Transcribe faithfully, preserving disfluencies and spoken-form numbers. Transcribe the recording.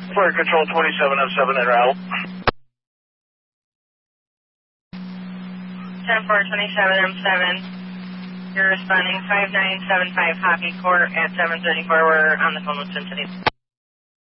Fire Control twenty-seven oh seven in route. ten four twenty-seven M seven. You're responding five nine seven five Hoppy Court at seven thirty-four. We're on the phone with Cincinnati.